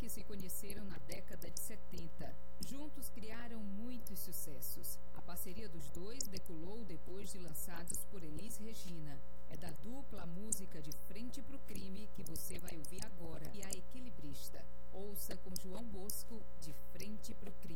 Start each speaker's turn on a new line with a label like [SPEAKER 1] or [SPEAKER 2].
[SPEAKER 1] que se conheceram na década de 70. Juntos criaram muitos sucessos. A parceria dos dois decolou depois de lançados por Elis Regina. É da dupla música